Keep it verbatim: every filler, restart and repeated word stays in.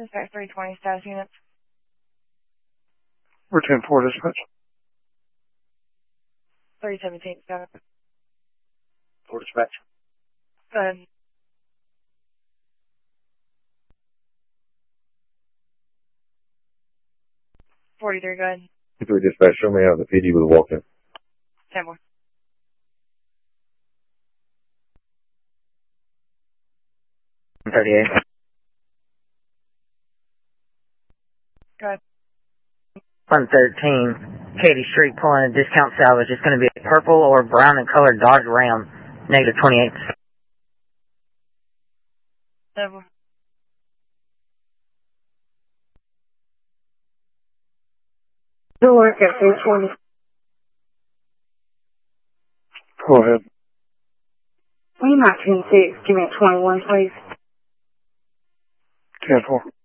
Dispatch three twenty, status units. We're ten four, dispatch. three seventeen, status. four dispatch. Go ahead. forty-three, go ahead. three dispatch, show me how the P D was walking. ten more. thirty-eight. Go ahead. one thirteen, Katy Street, pulling a discount salvage. It's going to be a purple or brown and colored Dodge Ram, negative twenty-eight. ten more. Good work at three twenty. Go ahead. We not ten six. Give me a twenty-one, please. ten four.